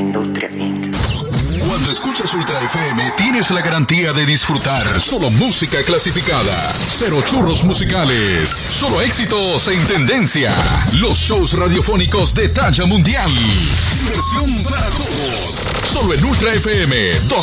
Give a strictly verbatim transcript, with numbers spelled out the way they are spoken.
industria inc. Cuando escuchas Ultra F M, tienes la garantía de disfrutar solo música clasificada. Cero churros musicales. Solo éxitos en tendencia. Los shows radiofónicos de talla mundial. Diversión para todos. Solo en Ultra F M.